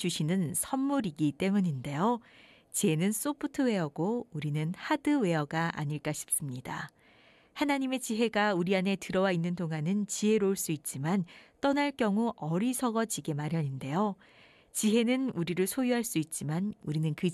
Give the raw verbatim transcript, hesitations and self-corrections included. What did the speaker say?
주시는 선물이기 때문인데요. 지혜는 소프트웨어고 우리는 하드웨어가 아닐까 싶습니다. 하나님의 지혜가 우리 안에 들어와 있는 동안은 지혜로울 수 있지만 떠날 경우 어리석어지게 마련인데요. 지혜는 우리를 소유할 수 있지만 우리는 그